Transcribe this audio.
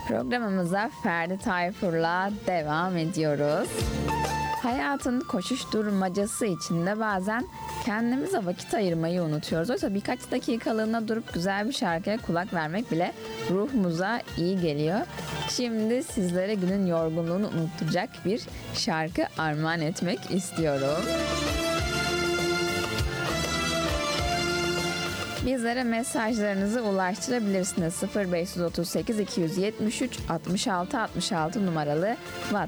Programımıza Ferdi Tayfur'la devam ediyoruz. Hayatın koşuşturmacası içinde bazen kendimize vakit ayırmayı unutuyoruz. Oysa birkaç dakikalığına durup güzel bir şarkıya kulak vermek bile ruhumuza iyi geliyor. Şimdi sizlere günün yorgunluğunu unutacak bir şarkı armağan etmek istiyorum. Bizlere mesajlarınızı ulaştırabilirsiniz. 0538 273 66 66 numaralı WhatsApp